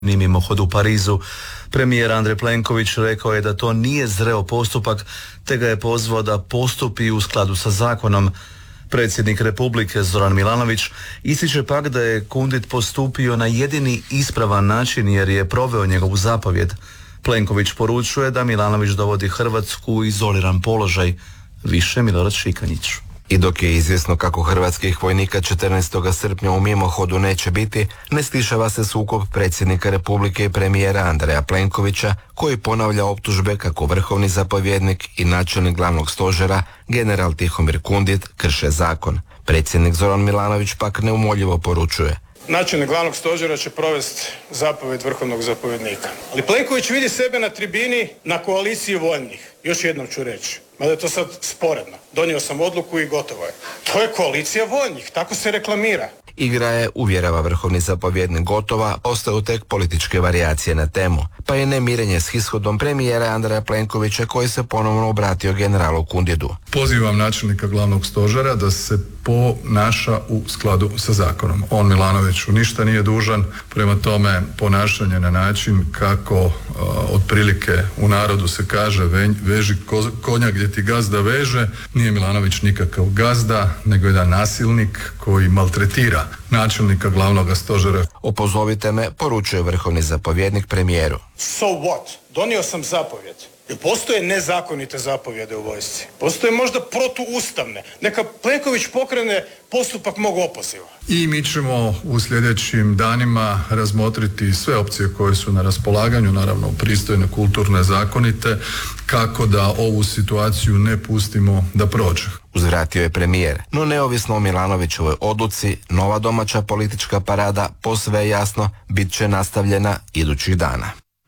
mimohod u Parizu. Premijer Andrej Plenković rekao je da to nije zreo postupak, te ga je pozvao da postupi u skladu sa zakonom. Predsjednik Republike Zoran Milanović ističe pak da je Kundit postupio na jedini ispravan način jer je proveo njegovu zapovjed. Plenković poručuje da Milanović dovodi Hrvatsku u izoliran položaj. Više Milorad Šikanjić. I dok je izvjesno kako hrvatskih vojnika 14. srpnja u mimohodu neće biti, ne stišava se sukob predsjednika Republike i premijera Andreja Plenkovića, koji ponavlja optužbe kako vrhovni zapovjednik i načelnik glavnog stožera, general Tihomir Kundit, krše zakon. Predsjednik Zoran Milanović pak neumoljivo poručuje: načelnik glavnog stožera će provesti zapovjed vrhovnog zapovjednika. Ali Plenković vidi sebe na tribini na koaliciji voljnih. Još jednom ću reći, mada je to sad sporedno. Donio sam odluku i gotovo je. To je koalicija voljnih, tako se reklamira. Igra je, uvjerava vrhovni zapovjednik, gotova, ostaju tek političke varijacije na temu. Pa je nemirenje s ishodom premijera Andreja Plenkovića, koji se ponovno obratio generalu Kunditu. Pozivam načelnika glavnog stožera da se ponaša u skladu sa zakonom. On Milanoviću ništa nije dužan, prema tome ponašanje na način kako otprilike u narodu se kaže veži konja gdje ti gazda veže. Nije Milanović nikakav gazda, nego jedan nasilnik koji maltretira načelnika glavnog stožera. Opozovite me, poručuje vrhovni zapovjednik premijeru. So what? Donio sam zapovjed. Jer postoje nezakonite zapovjede u vojsci. Postoje možda protuustavne. Neka Plenković pokrene postupak mog opoziva. I mi ćemo u sljedećim danima razmotriti sve opcije koje su na raspolaganju, naravno pristojne, kulturne, zakonite, kako da ovu situaciju ne pustimo da prođe. Uzvratio je premijer, no neovisno o Milanovićevoj odluci, nova domaća politička parada, posve je jasno, bit će nastavljena idućih dana.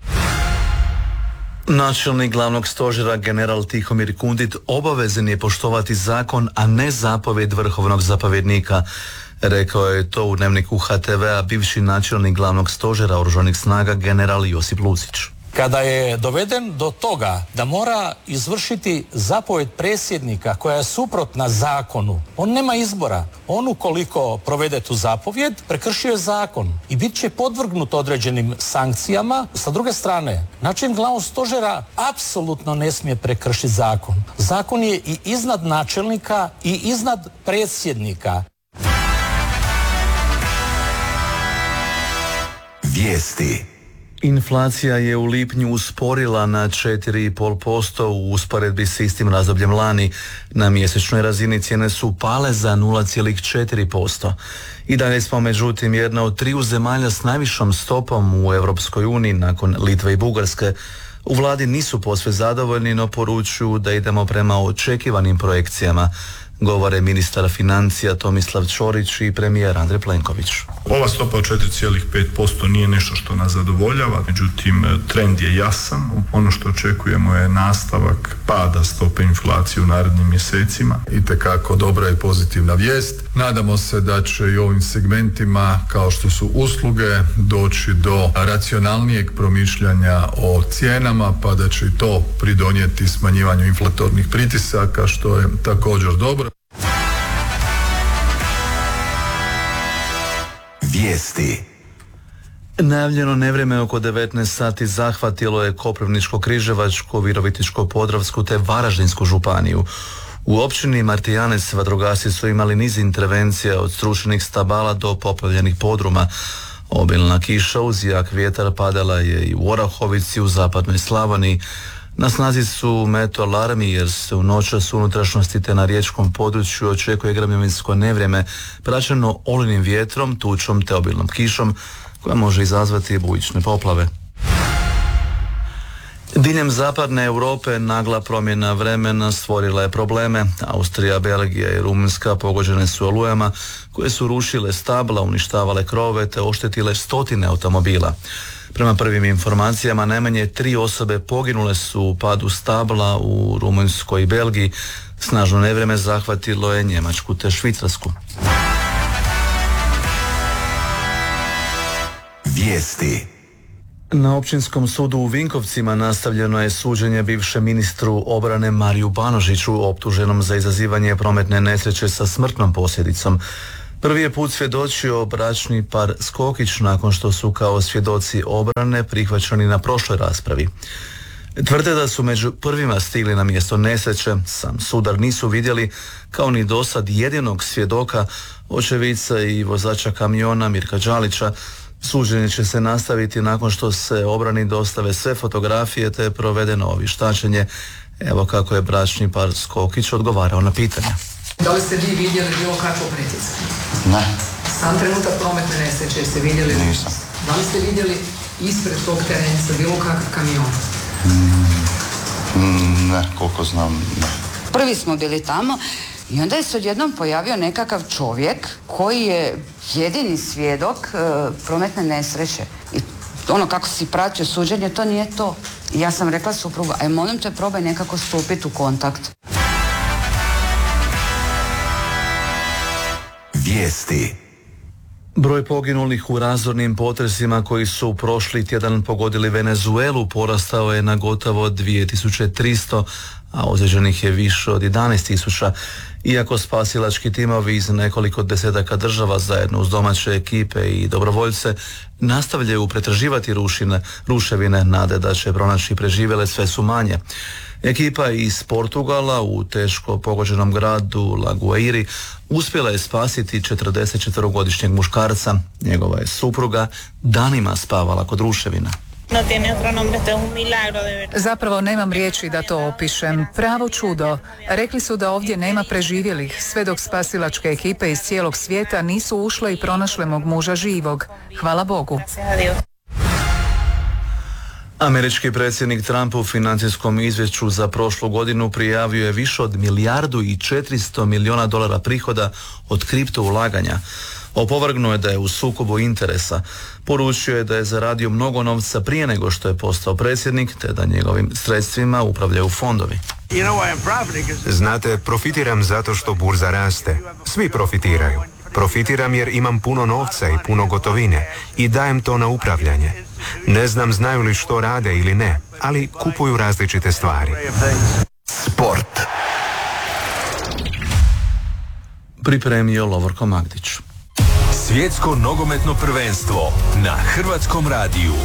Načelnik glavnog stožera general Tihomir Kundit obavezan je poštovati zakon, a ne zapovjed vrhovnog zapovjednika. Rekao je to u Dnevniku HTV-a bivši načelnik glavnog stožera oružanih snaga general Josip Lucić. Kada je doveden do toga da mora izvršiti zapovjed predsjednika koja je suprotna zakonu, on nema izbora. On ukoliko provede tu zapovjed, prekršio je zakon i bit će podvrgnut određenim sankcijama. Sa druge strane, načelnik glavnog stožera apsolutno ne smije prekršiti zakon. Zakon je i iznad načelnika i iznad predsjednika. Vijesti. Inflacija je u lipnju usporila na 4,5% u usporedbi s istim razdobljem lani. Na mjesečnoj razini cijene su pale za 0,4%. I dalje smo međutim jedna od triju zemalja s najvišom stopom u Europskoj uniji nakon Litve i Bugarske. U vladi nisu posve zadovoljni, no poručuju da idemo prema očekivanim projekcijama. Govore ministar financija Tomislav Ćorić i premijer Andrej Plenković. Ova stopa od 4,5% nije nešto što nas zadovoljava, međutim trend je jasan. Ono što očekujemo je nastavak pada stope inflacije u narednim mjesecima. Itekako dobra i pozitivna vijest. Nadamo se da će i ovim segmentima kao što su usluge doći do racionalnijeg promišljanja o cijenama, pa da će i to pridonijeti smanjivanju inflatornih pritisaka, što je također dobro. Vijesti. Najavljeno nevrijeme oko 19 sati zahvatilo je Koprivničko-križevačku, Virovitičko-podravsku te Varaždinsku županiju. U općini Martijanec vatrogasci su imali niz intervencija od srušenih stabala do poplavljenih podruma. Obilna kiša uz jak vjetar padala je i u Orahovici u zapadnoj Slavoniji. Na snazi su meteo alarmi jer se u noćas u unutrašnjosti te na riječkom području očekuje grmljavinsko nevrijeme praćeno olujnim vjetrom, tučom te obilnom kišom koja može izazvati bujične poplave. Diljem zapadne Europe nagla promjena vremena stvorila je probleme. Austrija, Belgija i Rumunjska pogođene su olujama koje su rušile stabla, uništavale krovove te oštetile stotine automobila. Prema prvim informacijama najmanje 3 osobe poginule su u padu stabla u Rumunjskoj i Belgiji. Snažno nevrijeme zahvatilo je Njemačku te Švicarsku. Vijesti. Na Općinskom sudu u Vinkovcima nastavljeno je suđenje bivšem ministru obrane Mariju Banožiću, optuženom za izazivanje prometne nesreće sa smrtnom posljedicom. Prvi je put svjedočio bračni par Skokić nakon što su kao svjedoci obrane prihvaćeni na prošloj raspravi. Tvrde da su među prvima stigli na mjesto nesreće, sam sudar nisu vidjeli, kao ni dosad jedinog svjedoka, očevica i vozača kamiona Mirka Đalića. Suđenje će se nastaviti nakon što se obrani dostave sve fotografije te provede novo vještačenje. Evo kako je bračni par Skokić odgovarao na pitanja. Da li ste vi vidjeli bilo kakvo pritisak? Ne. Sam trenutak prometne nesreće ste vidjeli? Nisam. Da li ste vidjeli ispred tog terenca bilo kakav kamion? Ne, koliko znam, ne. Prvi smo bili tamo i onda je se odjednom pojavio nekakav čovjek koji je jedini svjedok prometne nesreće. I ono kako si pratio suđenje, to nije to. I ja sam rekla suprugu, aj molim te probaj nekako stupiti u kontakt. Vijesti. Broj poginulih u razornim potresima koji su prošli tjedan pogodili Venezuelu porastao je na gotovo 2300, a ozlijeđenih je više od 11.000. Iako spasilački timovi iz nekoliko desetaka država zajedno uz domaće ekipe i dobrovoljce nastavljaju pretraživati ruševine, nade da će pronaći preživjele sve su manje. Ekipa iz Portugala u teško pogođenom gradu Lagoiri uspjela je spasiti 44-godišnjeg muškarca. Njegova je supruga danima spavala kod ruševina. Zapravo nemam riječi da to opišem. Pravo čudo. Rekli su da ovdje nema preživjelih, sve dok spasilačke ekipe iz cijelog svijeta nisu ušle i pronašle mog muža živog. Hvala Bogu. Američki predsjednik Trump u financijskom izvješću za prošlu godinu prijavio je više od $1,4 milijarda prihoda od kripto ulaganja. Opovrgnuo je da je u sukobu interesa. Poručio je da je zaradio mnogo novca prije nego što je postao predsjednik, te da njegovim sredstvima upravljaju fondovi. Znate, profitiram zato što burza raste. Svi profitiraju. Profitiram jer imam puno novca i puno gotovine i dajem to na upravljanje. Ne znam znaju li što rade ili ne, ali kupuju različite stvari. Sport. Pripremio Lovorko Magdić. Svjetsko nogometno prvenstvo na Hrvatskom radiju.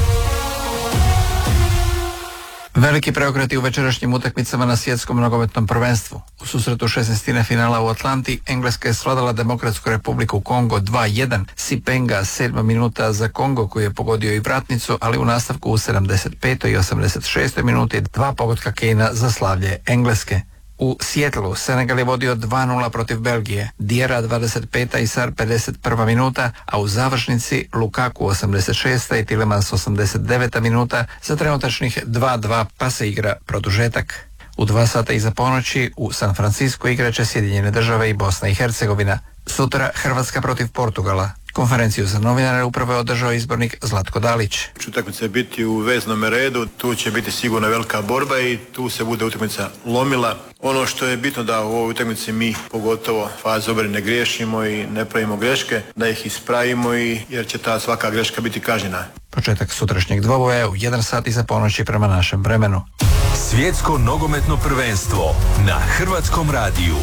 Veliki preokreti u večerašnjim utakmicama na svjetskom nogometnom prvenstvu. U susretu 16. finala u Atlanti, Engleska je svladala Demokratsku republiku Kongo 2-1. Sipenga 7. minuta za Kongo koji je pogodio i vratnicu, ali u nastavku u 75. i 86. minuti 2 pogotka Kejna za slavlje Engleske. U Seattlu Senegal je vodio 2-0 protiv Belgije, Diera 25. i Sar 51. minuta, a u završnici Lukaku 86. i Tielemans 89. minuta za trenutačnih 2-2 pa se igra produžetak. U 2 sata iza ponoći u San Francisco igraće Sjedinjene Države i Bosna i Hercegovina. Sutra Hrvatska protiv Portugala. Konferenciju za novinare upravo je održao izbornik Zlatko Dalić. Utakmica biti u veznom redu, tu će biti sigurno velika borba i tu se bude utakmica lomila. Ono što je bitno da u ovoj utakmici mi, pogotovo fazu obrane, ne griješimo i ne pravimo greške, da ih ispravimo jer će ta svaka greška biti kažnjena. Početak sutrašnjeg dvoboja u 1 sat iza ponoći prema našem vremenu. Svjetsko nogometno prvenstvo na Hrvatskom radiju.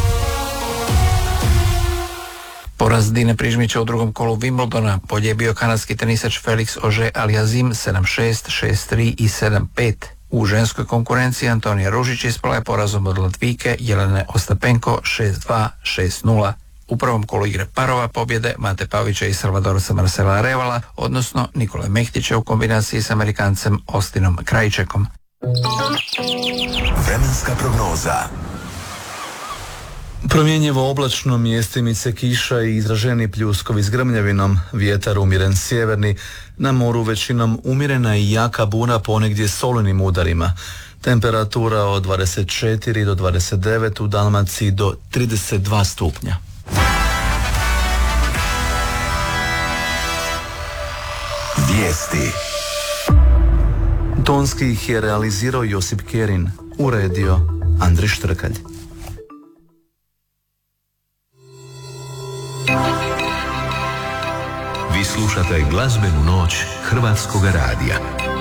Poraz Dine Prižmića u drugom kolu Wimbledona bolje je bio kanadski tenisač Felix Auger-Aliassime 7-6, 6-3 i 7-5. U ženskoj konkurenciji Antonija Ružić ispala je porazom od Latvijke Jelene Ostapenko 6-2, 6-0. U prvom kolu igre parova pobjede Mate Pavića i Salvadorca Marcela Arevala, odnosno Nikole Mehtića u kombinaciji s Amerikancem Austinom Krajčekom. Vremenska prognoza. Promjenjivo oblačno, mjestimice kiša i izraženi pljuskovi s grmljavinom, vjetar umjeren sjeverni, na moru većinom umjerena i jaka bura ponegdje s olujnim udarima. Temperatura od 24 do 29, u Dalmaciji do 32 stupnja. Vijesti. Tonski ih je realizirao Josip Kerin, uredio Andri Štrkalj. Vi slušate glazbenu noć Hrvatskog radija.